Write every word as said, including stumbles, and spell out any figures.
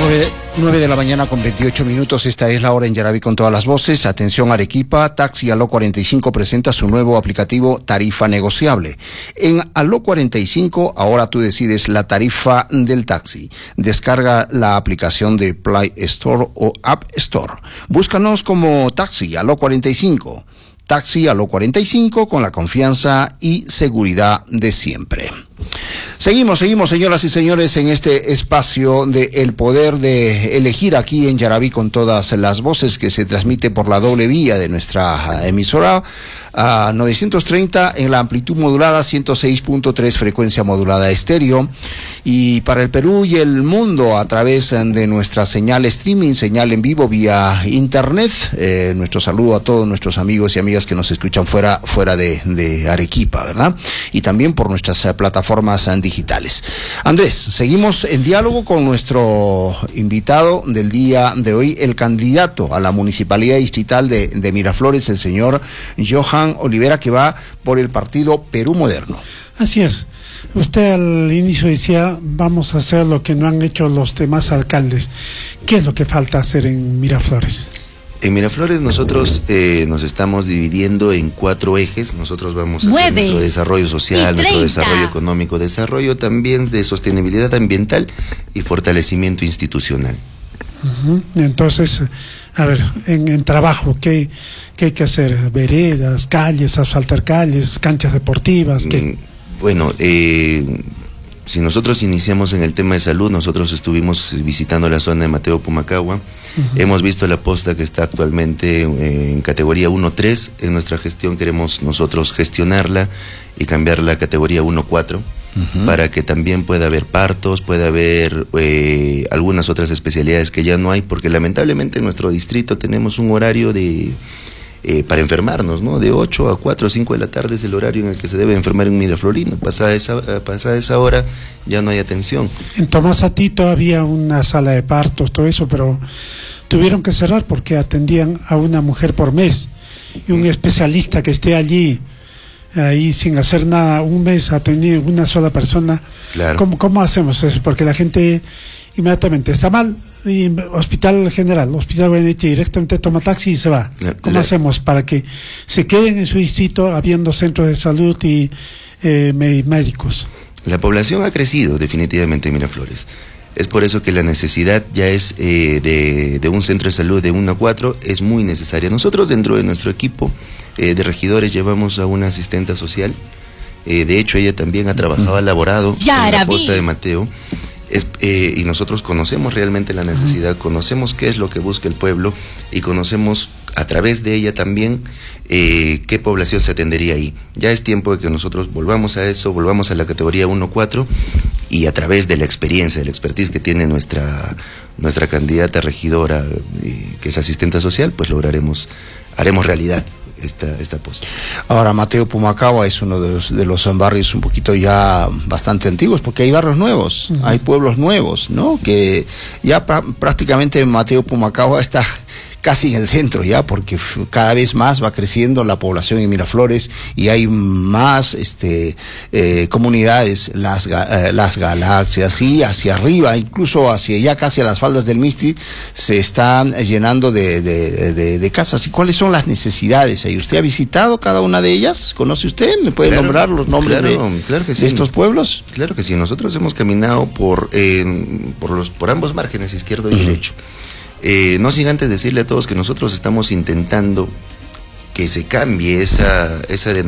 nueve de la mañana con veintiocho minutos, esta es la hora en Yaraví con todas las voces. Atención Arequipa, Taxi Aló cuarenta y cinco presenta su nuevo aplicativo Tarifa Negociable. En Aló cuarenta y cinco ahora tú decides la tarifa del taxi. Descarga la aplicación de Play Store o App Store. Búscanos como Taxi Aló cuarenta y cinco. Taxi Aló cuarenta y cinco con la confianza y seguridad de siempre. Seguimos, seguimos, señoras y señores, en este espacio de el poder de elegir aquí en Yaraví con todas las voces, que se transmite por la doble vía de nuestra emisora a novecientos treinta en la amplitud modulada, ciento seis punto tres frecuencia modulada estéreo, y para el Perú y el mundo a través de nuestra señal streaming, señal en vivo vía internet. Eh, nuestro saludo a todos nuestros amigos y amigas que nos escuchan fuera, fuera de, de Arequipa, ¿verdad? Y también por nuestras uh, plataformas uh, digitales. Andrés, seguimos en diálogo con nuestro invitado del día de hoy, el candidato a la Municipalidad Distrital de, de Miraflores, el señor Johan Olivera, que va por el partido Perú Moderno. Así es. Usted al inicio decía, vamos a hacer lo que no han hecho los demás alcaldes. ¿Qué es lo que falta hacer en Miraflores? En Miraflores nosotros eh, nos estamos dividiendo en cuatro ejes. Nosotros vamos a hacer nuestro desarrollo social, nuestro desarrollo económico, desarrollo también de sostenibilidad ambiental y fortalecimiento institucional. Uh-huh. Entonces, a ver, en, en trabajo, ¿qué, ¿qué hay que hacer? ¿Veredas, calles, asfaltar calles, canchas deportivas? ¿Qué? Bueno, eh... si nosotros iniciamos en el tema de salud, nosotros estuvimos visitando la zona de Mateo Pumacahua, uh-huh. Hemos visto la posta que está actualmente eh, en categoría uno tres, en nuestra gestión queremos nosotros gestionarla y cambiarla a categoría uno cuatro, uh-huh. Para que también pueda haber partos, pueda haber eh, algunas otras especialidades que ya no hay, porque lamentablemente en nuestro distrito tenemos un horario de... Eh, para enfermarnos, ¿no? De ocho a cuatro o cinco de la tarde es el horario en el que se debe enfermar en Miraflorino. Pasada esa, pasada esa hora ya no hay atención. En Tomás Atí todavía una sala de partos, todo eso, pero tuvieron que cerrar porque atendían a una mujer por mes. Y un especialista que esté allí, ahí sin hacer nada, un mes atendiendo una sola persona. Claro. ¿Cómo, cómo hacemos eso? Porque la gente inmediatamente está mal. Y Hospital General, Hospital Goyeneche, directamente toma taxi y se va. ¿Cómo la, hacemos para que se queden en su distrito habiendo centros de salud y eh, médicos? La población ha crecido definitivamente en Miraflores. Es por eso que la necesidad ya es eh, de, de un centro de salud de uno a cuatro, es muy necesaria. Nosotros dentro de nuestro equipo eh, de regidores llevamos a una asistente social. Eh, de hecho, ella también ha trabajado, ha laborado en la posta de Mateo. Es, eh, y nosotros conocemos realmente la necesidad, conocemos qué es lo que busca el pueblo y conocemos a través de ella también eh, qué población se atendería ahí. Ya es tiempo de que nosotros volvamos a eso, volvamos a la categoría uno cuatro y a través de la experiencia, de la expertise que tiene nuestra, nuestra candidata regidora, eh, que es asistente social, pues lograremos, haremos realidad esta, esta posta. Ahora, Mateo Pumacahua es uno de los, de los barrios un poquito ya bastante antiguos, porque hay barrios nuevos, uh-huh. Hay pueblos nuevos, ¿no? Que ya pr- prácticamente Mateo Pumacahua está casi en el centro ya, porque cada vez más va creciendo la población en Miraflores y hay más este eh, comunidades, las, eh, las galaxias, y hacia arriba, incluso hacia ya casi a las faldas del Misti, se están llenando de, de, de, de casas. ¿Y cuáles son las necesidades ahí? ¿Usted ha visitado cada una de ellas? ¿Conoce usted? ¿Me puede claro, nombrar los nombres claro, de, claro que sí. de estos pueblos? Claro que sí, nosotros hemos caminado por, eh, por, los, por ambos márgenes, izquierdo y uh-huh. derecho. Eh, no sin antes decirle a todos que nosotros estamos intentando que se cambie esa, esa